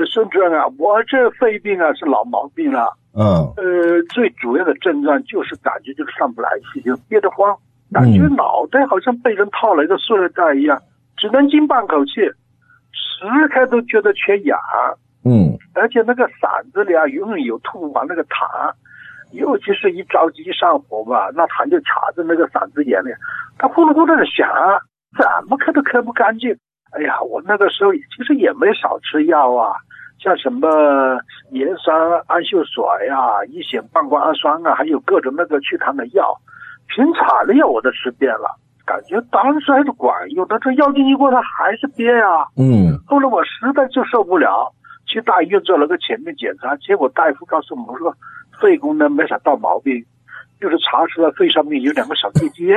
孙主任啊，我这肺病啊是老毛病了。最主要的症状就是感觉就是上不来气，就憋得慌，感觉脑袋好像被人套了一个塑料袋一样，只能进半口气，时刻都觉得缺氧。而且那个嗓子里啊永远有吐完那个痰，尤其是一着急一上火吧，那痰就卡在那个嗓子眼里，它呼噜呼噜的响，怎么咳都咳不干净。哎呀，我那个时候其实也没少吃药啊，像什么盐酸氨溴水啊、乙酰半胱氨酸啊，还有各种那个祛痰的药，平常的药我都吃遍了，感觉当时还是管用，但这药劲一过它还是憋啊。后来我实在就受不了，去大医院做了个全面检查，结果大夫告诉我说肺功能没啥大毛病，就是查出来肺上面有2个小结节。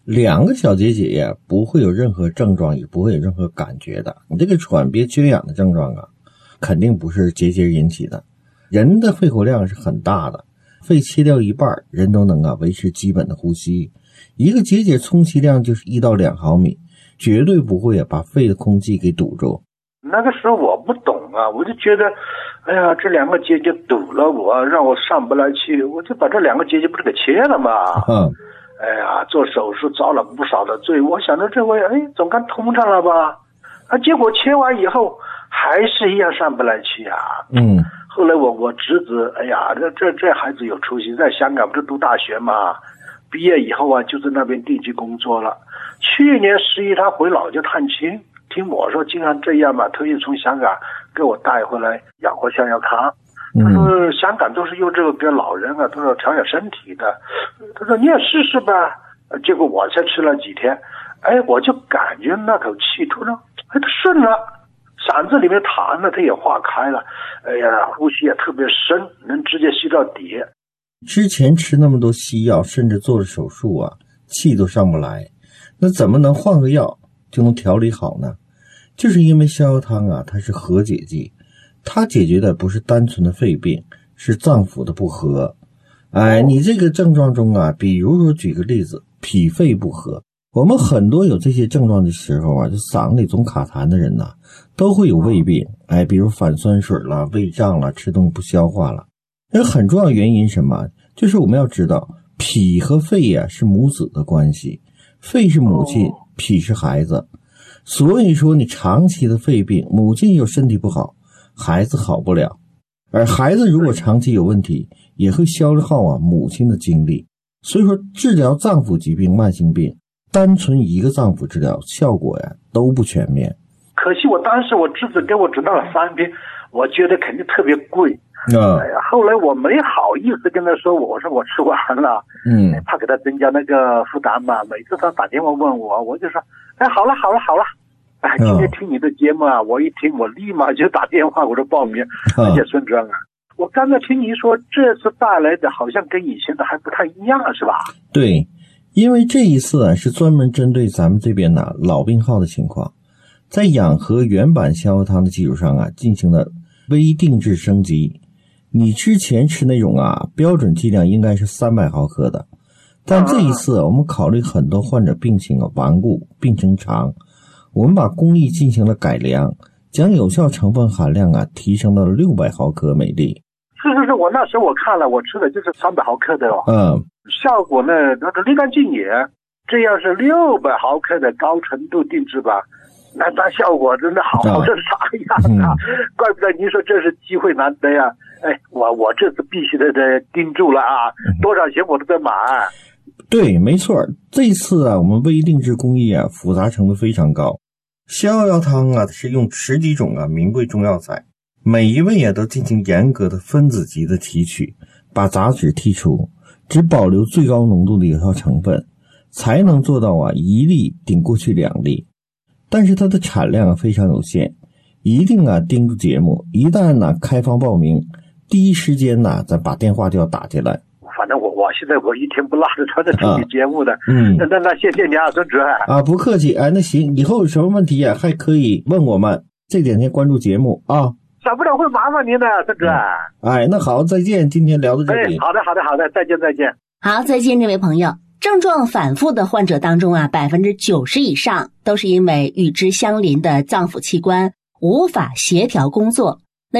2个小结节呀，不会有任何症状，也不会有任何感觉的。你这个喘憋缺氧的症状啊，肯定不是结节引起的。人的肺活量是很大的，肺切掉一半，人都能维持基本的呼吸。一个结节充其量就是1到2毫米，绝对不会把肺的空气给堵住。 那个时候我不懂啊，我就觉得，哎呀，这2个结节堵了我，让我上不来气，我就把这2个结节不是给切了吗？哎呀，做手术遭了不少的罪，我想着这回总该通畅了吧？结果切完以后还是一样上不来气啊。后来我侄子，哎呀，这孩子有出息，在香港不是读大学嘛，毕业以后啊就在那边定居工作了。去年11他回老家探亲，听我说经常这样嘛，特意从香港给我带回来养活逍遥康。他说香港都是用这个给老人啊，都是调养身体的。他说你也试试吧。结果我才吃了几天，我就感觉那口气突然它顺了，嗓子里面痰呢它也化开了，哎呀，呼吸也特别深，能直接吸到底。 之前吃那么多西药，甚至做了手术啊，气都上不来，那怎么能换个药就能调理好呢？就是因为逍遥汤啊，它是和解剂，它解决的不是单纯的肺病，是脏腑的不和。你这个症状中啊，比如说举个例子，脾肺不和，我们很多有这些症状的时候啊，就嗓里总卡痰的人呐，都会有胃病，比如反酸水了、胃胀了、吃东西不消化了。那很重要原因是什么？就是我们要知道，脾和肺啊是母子的关系，肺是母亲，脾是孩子。所以说你长期的肺病，母亲又身体不好，孩子好不了。而孩子如果长期有问题，也会消耗母亲的精力。所以说治疗脏腑疾病、慢性病，单纯一个脏腑治疗效果都不全面。 可惜我当时我侄子给我指导了3瓶，我觉得肯定特别贵。后来我没好意思跟他说，我说我吃完了，怕给他增加那个负担嘛。每次他打电话问我，我就说，好了。今天听你的节目啊，我一听我立马就打电话，我说报名。而且孙主任啊，我刚才听你说这次带来的好像跟以前的还不太一样，是吧？ 对，因为这一次是专门针对咱们这边的老病号的情况，在养和原版逍遥汤的基础上进行了微定制升级。你之前吃那种标准剂量应该是300毫克的，但这一次我们考虑很多患者病情顽固、病程长，我们把工艺进行了改良，将有效成分含量提升到了600毫克每粒。 是，我那时候我看了，我吃的就是300毫克的效果呢那个立竿见影。这样是600毫克的高程度定制吧，那效果真的好是啥样啊？怪不得您说这是机会难得呀。我这次必须得盯住了啊，多少钱我都在买。 对，没错，这次我们微定制工艺复杂程度非常高。逍遥汤是用10几种名贵中药材，每一味都进行严格的分子级的提取，把杂质剔除，只保留最高浓度的有效成分，才能做到1粒顶过去2粒。但是它的产量非常有限，一定盯住节目，一旦开放报名，第一时间咱把电话就要打进来。 反正我现在我一天不落的全在听你节目的。那谢谢你啊，孙主任。 不客气。那行，以后有什么问题还可以问我们，这2天关注节目啊。 少不了会麻烦您的，孙主任。 那好，再见，今天聊到这里。 好的，再见。 好，再见，这位朋友。症状反复的患者当中90%以上都是因为与之相邻的脏腑器官无法协调工作，